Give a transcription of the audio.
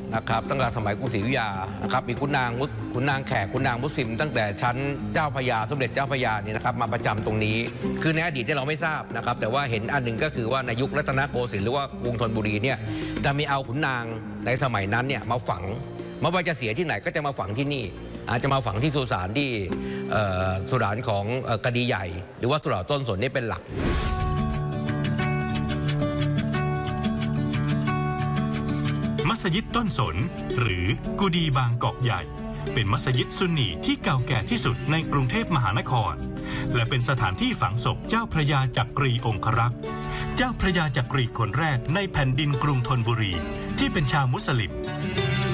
นะครับตั้งแต่สมัยกรุงศรีอยุธยานะครับมีขุนนางแขกขุนนางมุสลิมตั้งแต่ชั้นเจ้าพระยาสมเด็จเจ้าพระยานี่นะครับมาประจำตรงนี้คือในอดีตที่เราไม่ทราบนะครับแต่ว่าเห็นอันหนึ่งก็คือว่าในยุครัตนโกสินทร์หรือว่ากรุงธนบุรีเนี่ยจะมีเอาขุนนางในสมัยนั้นเนี่ยมาฝังไม่ว่าจะเสียที่ไหนก็จะมาฝังที่นี่อาจจะมาฝังที่สุสานที่สุสานของกดีใหญ่หรือว่าสุเหร่าต้นสนนี่เป็นหลักมัสยิดต้นสนหรือกุดีบางกอกใหญ่เป็นมัสยิดซุนนีที่เก่าแก่ที่สุดในกรุงเทพมหานครและเป็นสถานที่ฝังศพเจ้าพระยาจักรีองครักษ์เจ้าพระยาจักรีคนแรกในแผ่นดินกรุงธนบุรีที่เป็นชาวมุสลิม